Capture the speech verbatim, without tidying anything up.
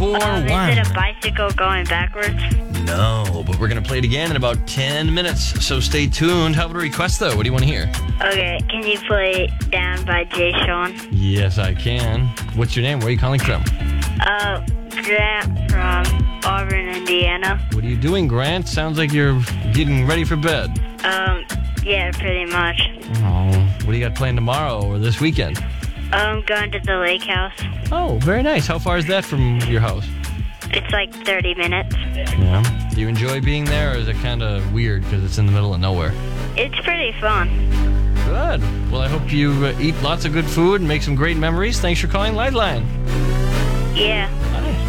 four, Um, one. is it a bicycle going backwards? No, but we're going to play it again in about ten minutes, so stay tuned. How about a request, though? What do you want to hear? Okay, can you play Down by Jay Sean? Yes, I can. What's your name? Where are you calling from? Uh, Grant from Auburn, Indiana. What are you doing, Grant? Sounds like you're getting ready for bed. Um, yeah, pretty much. Oh, what do you got planned tomorrow or this weekend? Um, going to the lake house. Oh, very nice. How far is that from your house? It's like thirty minutes. Yeah. Do you enjoy being there, or is it kind of weird because it's in the middle of nowhere? It's pretty fun. Good. Well, I hope you uh, eat lots of good food and make some great memories. Thanks for calling Lifeline. Yeah. Bye.